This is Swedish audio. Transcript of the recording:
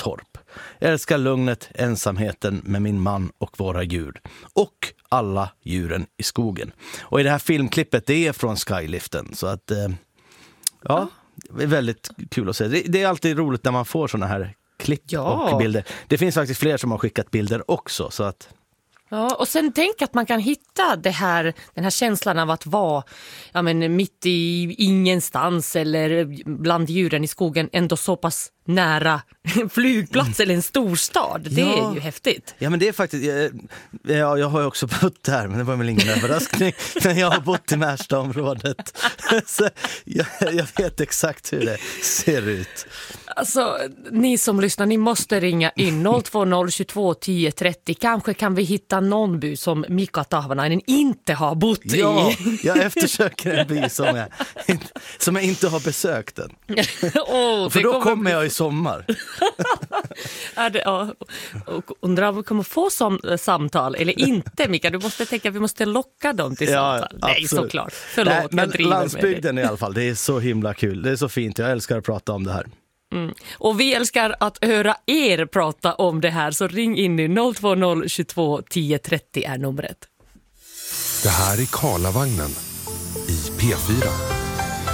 torp. Jag älskar lugnet, ensamheten med min man och våra djur. Och alla djuren i skogen. Och i det här filmklippet, det är från Skyliften. Så att, ja, det är väldigt kul att se. Det är alltid roligt när man får såna här klipp och bilder. Det finns faktiskt fler som har skickat bilder också, så att... Ja, och sen tänk att man kan hitta den här känslan av att vara mitt i ingenstans eller bland djuren i skogen ändå så pass nära en flygplats eller en storstad. Det är ju häftigt. Ja, men det är faktiskt... jag har ju också bott där, men det var väl ingen överraskning. Men jag har bott i Märstaområdet. Så jag vet exakt hur det ser ut. Alltså, ni som lyssnar, ni måste ringa in 020 22 10 30. Kanske kan vi hitta någon by som Mika Tahvanainen inte har bott i. Ja, jag eftersöker en by som jag inte har besökt än. För då kommer jag i sommar. Undrar om vi kommer få samtal eller inte, Mika. Du måste tänka att vi måste locka dem till samtal. Nej, absolut. såklart. Förlåt, nej, men jag landsbygden i alla fall, det är så himla kul. Det är så fint, jag älskar att prata om det här. Och vi älskar att höra er prata om det här, så ring in i 020 22 10 30 är numret. Det här är Karlavagnen i P4.